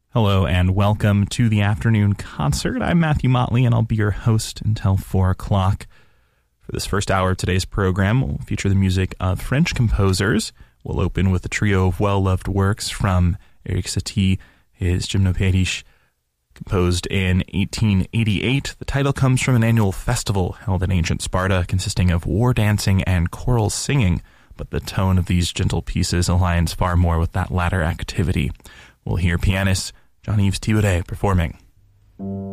Hello and welcome to the afternoon concert. I'm Matthew Motley and I'll be your host until 4 o'clock. For this first hour of today's program, we'll feature the music of French composers. We'll open with a trio of well-loved works from Erik Satie, his Gymnopédies, composed in 1888. The title comes from an annual festival held in ancient Sparta consisting of war dancing and choral singing, but the tone of these gentle pieces aligns far more with that latter activity. We'll hear pianist Jean-Yves Thibaudet performing.